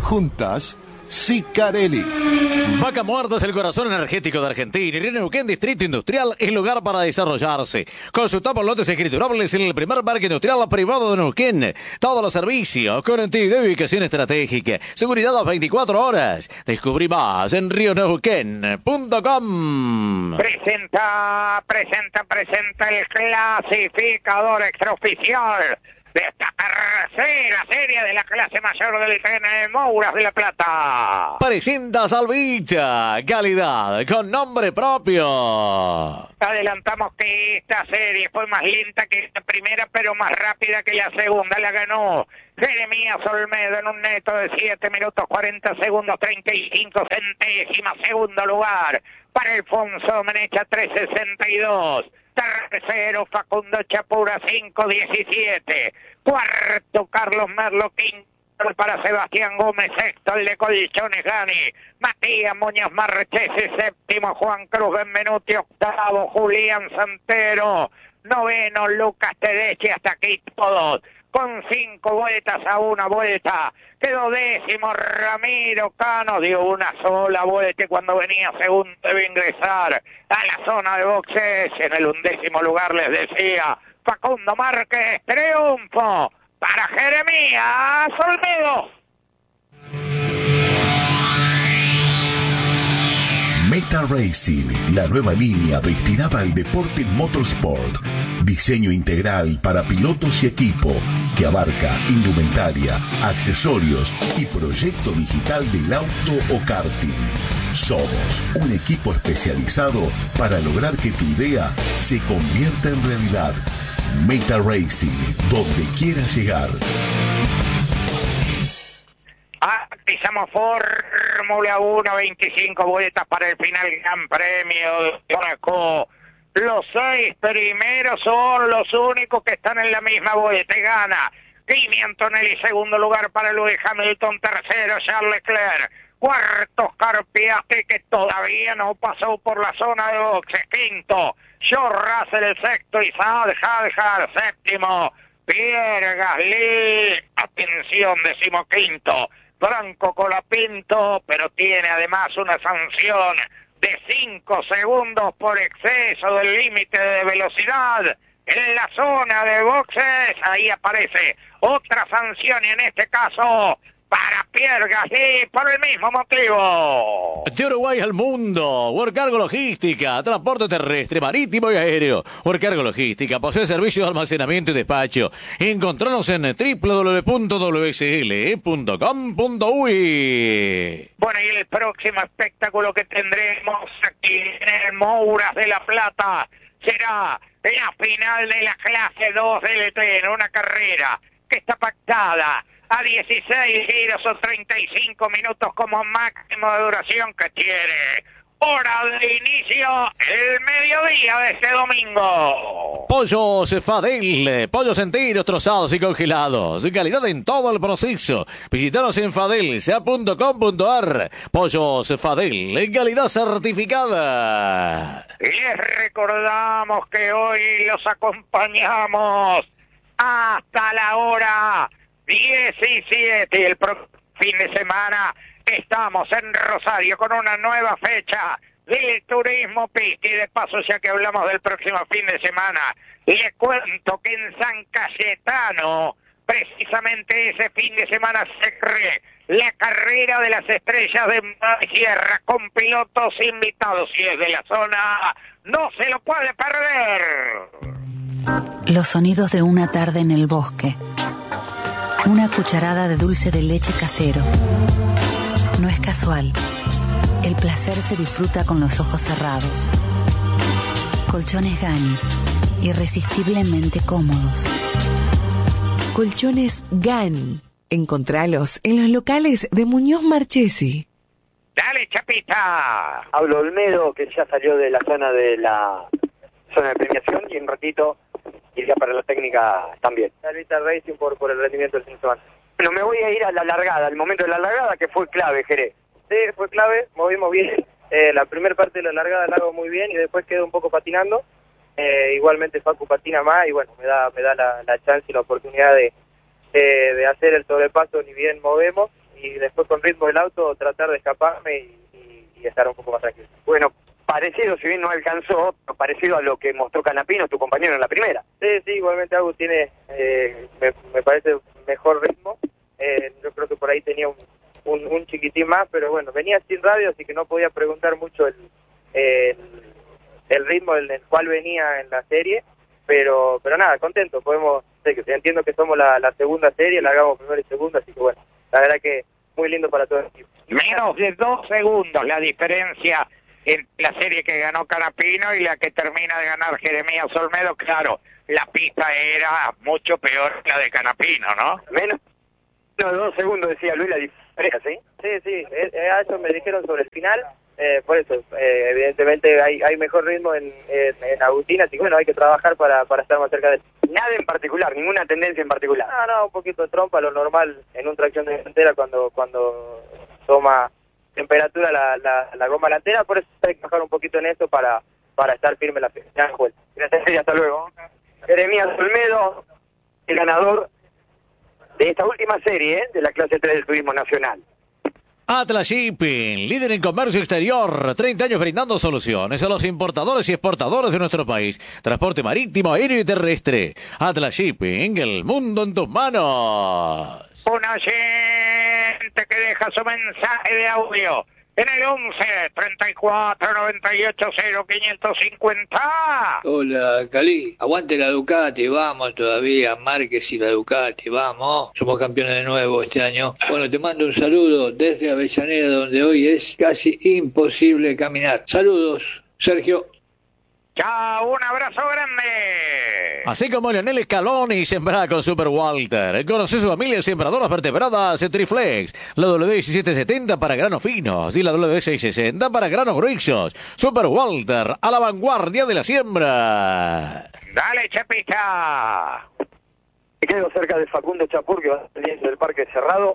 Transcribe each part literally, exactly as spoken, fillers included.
Juntas, Sicarelli. Vaca Muerta es el corazón energético de Argentina. Y Neuquén Distrito Industrial es lugar para desarrollarse. Consulta por lotes escriturables en el primer parque industrial privado de Neuquén. Todos los servicios con entidad de ubicación estratégica. Seguridad a veinticuatro horas. Descubrí más en río neuquén punto com. Presenta, presenta, presenta el clasificador extraoficial de esta tercera serie de la clase mayor del tren de Mouras de la Plata. Presenta Salvita, calidad con nombre propio. Adelantamos que esta serie fue más lenta que la primera, pero más rápida que la segunda. La ganó Jeremías Olmedo en un neto de siete minutos cuarenta segundos treinta y cinco centésimas. Segundo lugar para Alfonso Menecha, tres sesenta y dos. Tercero, Facundo Chapura, cinco diecisiete. Cuarto, Carlos Merlo. Quinto para Sebastián Gómez. Sexto, el de Colchones Gani. Matías Muñoz Marchese. Séptimo, Juan Cruz Benvenuti. Octavo, Julián Santero. Noveno, Lucas Tedeschi. Hasta aquí todos con cinco vueltas a una vuelta. Quedó décimo Ramiro Cano, dio una sola vuelta y cuando venía segundo debe ingresar a la zona de boxes. En el undécimo lugar les decía Facundo Márquez. Triunfo para Jeremías Olmedo. Meta Racing, la nueva línea destinada al deporte motorsport. Diseño integral para pilotos y equipo que abarca indumentaria, accesorios y proyecto digital del auto o karting. Somos un equipo especializado para lograr que tu idea se convierta en realidad. Meta Racing, donde quieras llegar. Pisamos Fórmula uno, veinticinco vueltas para el final Gran Premio de Mónaco. Los seis primeros son los únicos que están en la misma vuelta y gana Kimi Antonelli, segundo lugar para Lewis Hamilton, tercero Charles Leclerc, cuarto Oscar Piastri, que todavía no pasó por la zona de boxes, quinto George Russell, el sexto Isaac Hadjar, séptimo Pierre Gasly, atención, decimoquinto Franco Colapinto, pero tiene además una sanción de cinco segundos por exceso del límite de velocidad en la zona de boxes. Ahí aparece otra sanción y en este caso para Pierre Gasly por el mismo motivo. De Uruguay al mundo, Worcargo Logística, transporte terrestre, marítimo y aéreo. Worcargo Logística posee servicios de almacenamiento y despacho. Encontranos en doble u doble u doble u punto w s l punto com punto u y. Bueno, y el próximo espectáculo que tendremos aquí en el Mouras de la Plata será la final de la clase dos del tren, una carrera que está pactada a dieciséis giros o treinta y cinco minutos como máximo de duración que tiene. Hora de inicio, el mediodía de este domingo. Pollos Fadel, pollos enteros, trozados y congelados. Calidad en todo el proceso. Visítanos en fadelsa punto com punto a r. Pollos Fadel, en calidad certificada. Les recordamos que hoy los acompañamos hasta la hora diecisiete y el próximo fin de semana estamos en Rosario con una nueva fecha del Turismo Pista. Y de paso, ya que hablamos del próximo fin de semana, les cuento que en San Cayetano, precisamente ese fin de semana, se cree la carrera de las estrellas de Mar y Sierra con pilotos invitados. Si es de la zona, no se lo puede perder. Los sonidos de una tarde en el bosque. Una cucharada de dulce de leche casero. No es casual. El placer se disfruta con los ojos cerrados. Colchones Gani. Irresistiblemente cómodos. Colchones Gani. Encontralos en los locales de Muñoz Marchesi. Dale, Chapita. Pablo Olmedo, que ya salió de la zona de la zona de premiación y en un ratito iría para la técnica también. Salvita Racing por, por el rendimiento del fin de semana. Bueno, me voy a ir a la largada, al momento de la largada que fue clave, Jerez. Sí, fue clave, movimos bien. Eh, la primera parte de la largada la hago muy bien y después quedo un poco patinando. Eh, igualmente Facu patina más y bueno, me da me da la, la chance y la oportunidad de, de, de hacer el sobrepaso ni bien movemos y después con ritmo del auto tratar de escaparme y, y, y estar un poco más tranquilo. Bueno, parecido, si bien no alcanzó, pero parecido a lo que mostró Canapino, tu compañero en la primera. Sí, sí, igualmente Agus tiene, eh, me, me parece, mejor ritmo. Eh, yo creo que por ahí tenía un, un, un chiquitín más, pero bueno, venía sin radio, así que no podía preguntar mucho el, el, el ritmo en el cual venía en la serie, pero pero nada, contento. Podemos, sé que entiendo que somos la, la segunda serie, la hagamos primero y segunda, así que bueno, la verdad que muy lindo para todo el equipo. Menos de dos segundos la diferencia entre la serie que ganó Canapino y la que termina de ganar Jeremías Olmedo. Claro, la pista era mucho peor que la de Canapino, ¿no? Menos de dos segundos, decía Luis, la diferencia, ¿sí? Sí, sí, eh, eh, a eso me dijeron sobre el final, eh, por eso, eh, evidentemente hay hay mejor ritmo en, en, en Agustín, así que bueno, hay que trabajar para, para estar más cerca de él. Nada en particular, ninguna tendencia en particular. No, no, un poquito de trompa, lo normal en un tracción delantera cuando cuando toma temperatura la, la, la goma delantera, por eso hay que bajar un poquito en eso para, para estar firme en la final. Gracias y hasta luego. Jeremías Olmedo, el ganador de esta última serie, ¿eh? de la clase tres del Turismo Nacional. Atlas Shipping, líder en comercio exterior, treinta años brindando soluciones a los importadores y exportadores de nuestro país. Transporte marítimo, aéreo y terrestre. Atlas Shipping, el mundo en tus manos. Un oyente que deja su mensaje de audio en el once, treinta y cuatro, noventa y ocho, cero, quinientos cincuenta. Hola, Cali. Aguante la Ducati, vamos todavía. Márquez y la Ducati, vamos. Somos campeones de nuevo este año. Bueno, te mando un saludo desde Avellaneda, donde hoy es casi imposible caminar. Saludos, Sergio. Chao, un abrazo grande. Así como Leonel Scaloni sembrada con Super Walter. Conoce su familia sembradoras vertebradas Triflex. La W diecisiete setenta para granos finos y la W seiscientos sesenta para granos gruesos. Super Walter, a la vanguardia de la siembra. Dale, Chepita. Me quedo cerca de Facundo Chapur, que va saliendo del parque cerrado.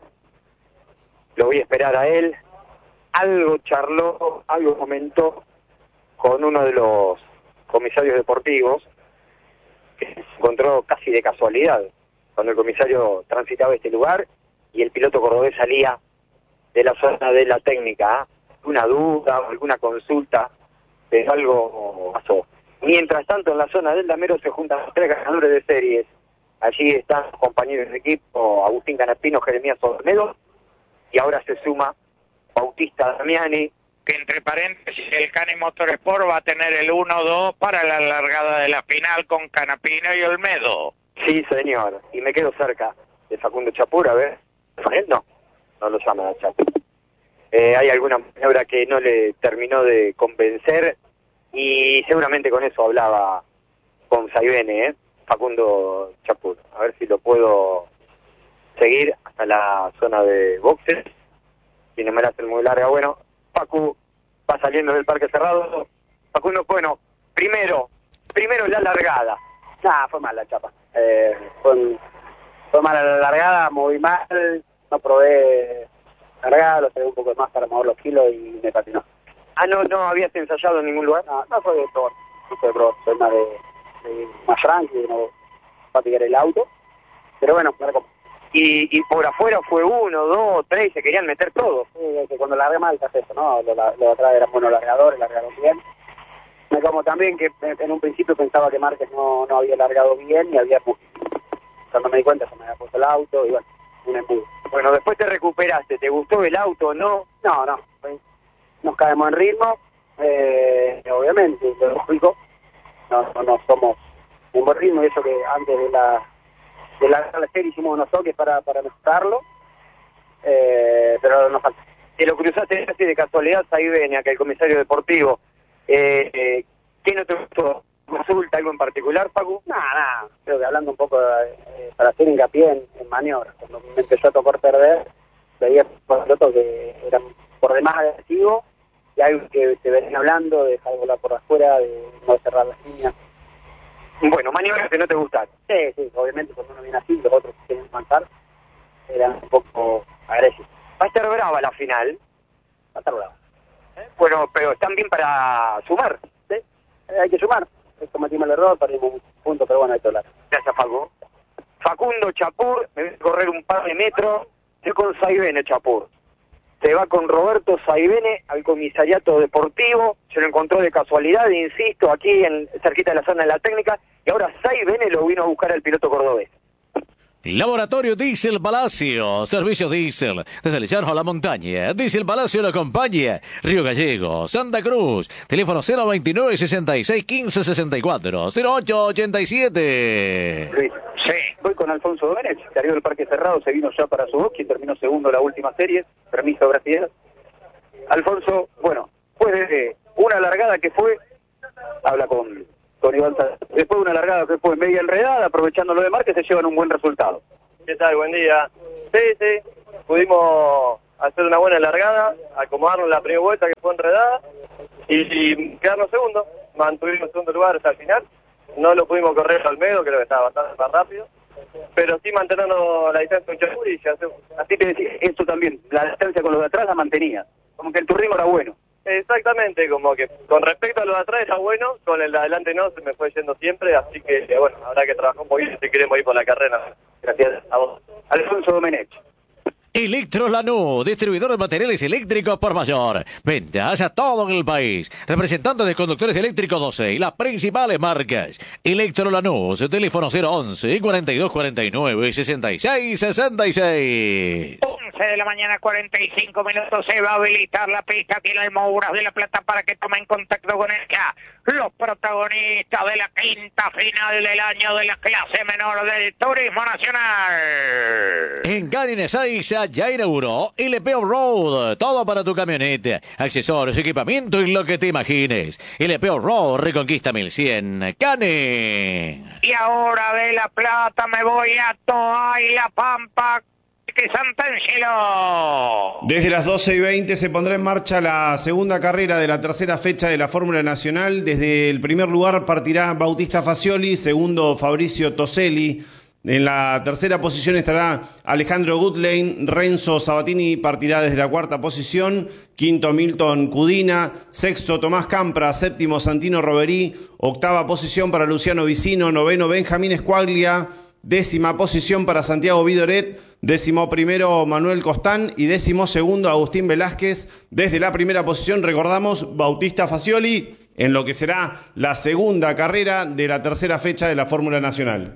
Lo voy a esperar a él. Algo charló, algo comentó con uno de los comisarios deportivos, que se encontró casi de casualidad cuando el comisario transitaba este lugar y el piloto cordobés salía de la zona de la técnica. ¿eh? Una duda o alguna consulta, pero algo pasó. Mientras tanto, en la zona del Damero se juntan los tres ganadores de series. Allí están los compañeros de equipo, Agustín Canapino, Jeremías Olmedo, y ahora se suma Bautista Damiani, que entre paréntesis el Cani Motorsport va a tener el uno dos para la largada de la final con Canapino y Olmedo. Sí, señor, y me quedo cerca de Facundo Chapur, a ver, no, no lo llama a Chapur. Eh, hay alguna maniobra que no le terminó de convencer y seguramente con eso hablaba con Saibene, ¿eh? Facundo Chapur. A ver si lo puedo seguir hasta la zona de boxes, si no me la hacen muy larga. Bueno, Facu va saliendo del parque cerrado. Facundo, bueno, primero, primero la largada. Nah, fue mal la chapa. Eh, fue, fue mala la largada, moví mal, no probé largada, lo seguí un poco más para mover los kilos y me patinó. Ah, no, no habías ensayado en ningún lugar. No, no fue de todo, no fue de pro, soy más de, de más tranqui, no patinar el auto. Pero bueno, me recomendé. Y, y por afuera fue uno, dos, tres, se querían meter todos. Sí, que cuando largué mal te hace eso, ¿no? Lo, lo de atrás eran buenos largadores, largaron bien. Me como también que en un principio pensaba que Márquez no, no había largado bien y había... Cuando me di cuenta se me había puesto el auto y bueno, un embudo. Bueno, después te recuperaste, ¿te gustó el auto o no? No, no, nos caemos en ritmo, eh, obviamente, lo lógico, no, no, no somos un buen ritmo y eso que antes de la... de la, la serie hicimos unos toques para, para mejorarlo, eh, pero nos falta. Te lo cruzaste así de casualidad, ahí venía que el comisario deportivo, eh, eh, ¿qué no te gustó? ¿Consulta algo en particular, Pacu? Nada, nada, creo que hablando un poco eh, para hacer hincapié en, en maniobras, cuando me empezó a tocar perder, veía por pilotos que eran por demás agresivos, y algo que te venían hablando, de dejar volar por afuera, de no cerrar las líneas. Bueno, maniobras que no te gustan. Sí, sí, obviamente cuando uno viene así, los otros que quieren avanzar, eran un poco agresivos. Va a estar brava la final. Va a estar brava. ¿Eh? Bueno, pero están bien para sumar. ¿Sí? Eh, hay que sumar. Cometimos el error, perdimos un punto, pero bueno, hay que hablar. Gracias, Facu. Facundo Chapur, me voy a correr un par de metros Es con Saibene, Chapur. Se va con Roberto Saibene al comisariato deportivo, se lo encontró de casualidad, insisto, aquí en cerquita de la zona de la técnica, y ahora Saibene lo vino a buscar al piloto cordobés. Laboratorio Diesel Palacio, servicio Diesel, desde el llano a la montaña. Diesel Palacio lo acompaña. Río Gallego, Santa Cruz, teléfono cero veintinueve, sesenta y seis, quince, sesenta y cuatro, cero ocho ochenta y siete. Luis, sí. Voy con Alfonso Domenech, salió del parque cerrado, se vino ya para su box y terminó segundo la última serie. Permiso, gracias. Alfonso, bueno, después de una largada que fue, habla con... con Iván Sánchez. Después de una largada que fue media enredada, aprovechando lo de Márquez, se llevan un buen resultado. ¿Qué tal? Buen día. Sí, sí, pudimos hacer una buena largada, acomodarnos la primera vuelta que fue enredada y, y quedarnos segundo. Mantuvimos segundo lugar hasta el final. No lo pudimos correr al Almedo, creo que estaba bastante más rápido, pero sí manteniendo la distancia un Chapur y ya se... Así te decía, esto también, la distancia con los de atrás la mantenía, como que el tu ritmo era bueno. Exactamente, como que con respecto a lo de atrás era bueno, con el de adelante no, se me fue yendo siempre, así que bueno, habrá que trabajar un poquito si queremos ir por la carrera. Gracias a vos. Alfonso Domenech. Electro Lanús, distribuidor de materiales eléctricos por mayor. Ventas a todo el país. Representante de conductores eléctricos doce y las principales marcas. Electro Lanús, teléfono cero once, cuarenta y dos cuarenta y nueve, sesenta y seis sesenta y seis. once de la mañana, cuarenta y cinco minutos. Se va a habilitar la pista aquí en el Mouras de La Plata para que tomen contacto con ella. Los protagonistas de la quinta final del año de la clase menor del Turismo Nacional. En Garin Ezeiza ya inauguró L P Road. Todo para tu camioneta, accesorios, equipamiento y lo que te imagines. L P Road, Reconquista mil cien. Canen. Y ahora de La Plata me voy a Toa y La Pampa, que Santangelo. Desde las doce y veinte se pondrá en marcha la segunda carrera de la tercera fecha de la Fórmula Nacional. Desde el primer lugar partirá Bautista Facioli, segundo Fabricio Toselli. En la tercera posición estará Alejandro Goodlane, Renzo Sabatini partirá desde la cuarta posición, quinto Milton Cudina, sexto Tomás Campra, séptimo Santino Roverí, octava posición para Luciano Vicino, noveno Benjamín Escuaglia, décima posición para Santiago Vidoret, décimo primero Manuel Costán y décimo segundo Agustín Velázquez. Desde la primera posición, recordamos, Bautista Facioli, en lo que será la segunda carrera de la tercera fecha de la Fórmula Nacional.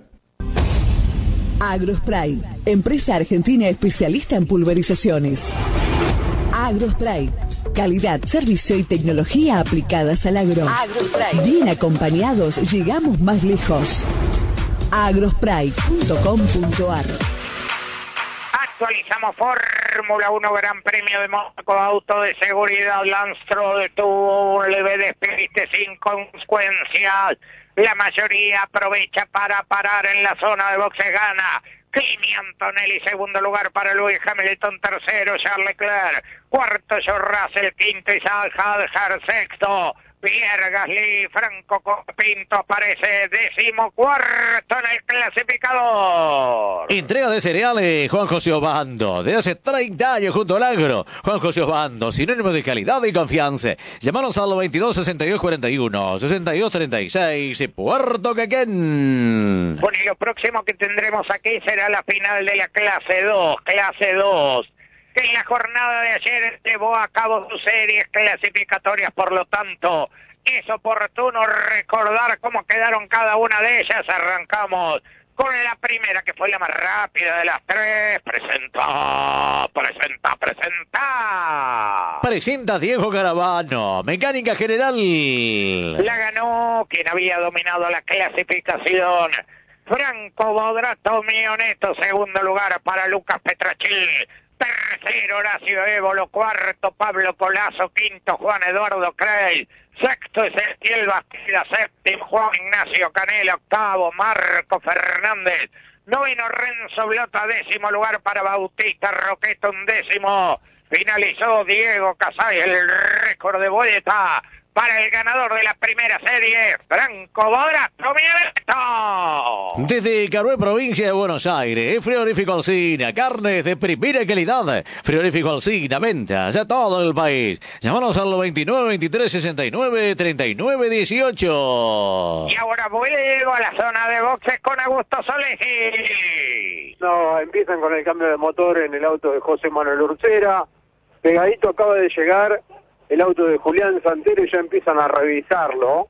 Agrospray, empresa argentina especialista en pulverizaciones. Agrospray, calidad, servicio y tecnología aplicadas al agro. Agrospray. Bien acompañados, llegamos más lejos. agrospray punto com punto ar. Actualizamos Fórmula uno Gran Premio de Mónaco, auto de seguridad. Lance Stroll tuvo un leve despiste sin consecuencias. La mayoría aprovecha para parar en la zona de boxes, gana Kimi Antonelli, segundo lugar para Lewis Hamilton, tercero Charles Leclerc, cuarto George Russell, quinto Isaac Hadjar, sexto Pierre Gasly, Franco Pinto aparece décimo cuarto en el clasificador. Entrega de cereales Juan José Obando, de hace treinta años junto al agro. Juan José Obando, sinónimo de calidad y confianza. Llamanos al veintidós sesenta y dos cuarenta y uno, sesenta y dos treinta y seis y Puerto Quequén. Bueno, y lo próximo que tendremos aquí será la final de la clase dos, clase dos. Que en la jornada de ayer llevó a cabo sus series clasificatorias, por lo tanto, es oportuno recordar cómo quedaron cada una de ellas. Arrancamos con la primera, que fue la más rápida de las tres. Presenta, presenta, presenta. Presenta Diego Caravano, mecánica general. La ganó quien había dominado la clasificación, Franco Bodrato Mioneto. Segundo lugar para Lucas Petrachil. Tercero Horacio Évolo, cuarto Pablo Colazo, quinto Juan Eduardo Crey, sexto Ezequiel Bastida, séptimo Juan Ignacio Canela, octavo Marco Fernández, noveno Renzo Blota, décimo lugar para Bautista Roqueto, un décimo finalizó Diego Casay, el récord de vuelta para el ganador de la primera serie, Franco Bodrato Mianeto. Desde Carué, provincia de Buenos Aires, Frigorífico Alsina, carnes de primera calidad. Frigorífico Alsina, ventas a todo el país. Llámanos al veintinueve, veintitrés, sesenta y nueve, treinta y nueve, dieciocho. Y ahora vuelvo a la zona de boxes con Augusto Solesi. No, empiezan con el cambio de motor en el auto de José Manuel Urcera. Pegadito acaba de llegar el auto de Julián Santero y ya empiezan a revisarlo.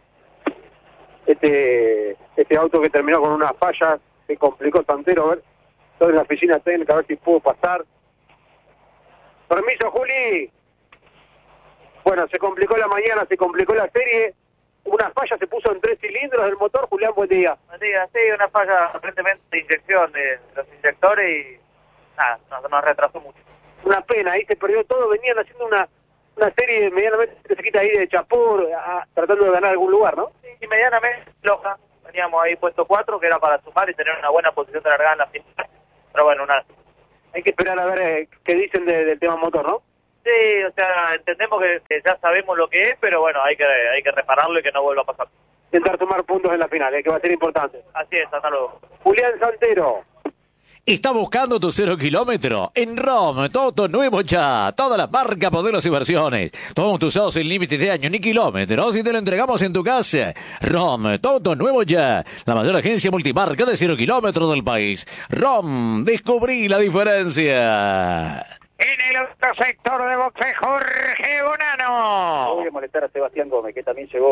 Este este auto que terminó con una falla, se complicó Santero, a ver, estoy en la oficina técnica, a ver si puedo pasar. Permiso, Juli. Bueno, se complicó la mañana, se complicó la serie. Una falla se puso en tres cilindros del motor. Julián, buen día. Buen día, sí, una falla aparentemente de inyección de los inyectores y nada, nos, nos retrasó mucho. Una pena, ahí se perdió todo, venían haciendo una una serie medianamente cerquita ahí de Chapur, a, tratando de ganar algún lugar, ¿no? Sí, y medianamente floja. Veníamos ahí puesto cuatro, que era para sumar y tener una buena posición de largada en la final. Pero bueno, nada. Hay que esperar a ver eh, qué dicen de, del tema motor, ¿no? Sí, o sea, entendemos que, que ya sabemos lo que es, pero bueno, hay que hay que repararlo y que no vuelva a pasar. Intentar sumar puntos en la final, eh, que va a ser importante. Así es, hasta luego. Julián Santero. ¿Está buscando tu cero kilómetro? En ROM, todo nuevo ya. Todas las marcas, modelos y versiones. Todos tus autos sin límites de año ni kilómetros y te lo entregamos en tu casa. ROM, todo nuevo ya. La mayor agencia multimarca de cero kilómetros del país. ROM, descubrí la diferencia. En el otro sector de boxe, Jorge Bonano. Voy a molestar a Sebastián Gómez, que también llegó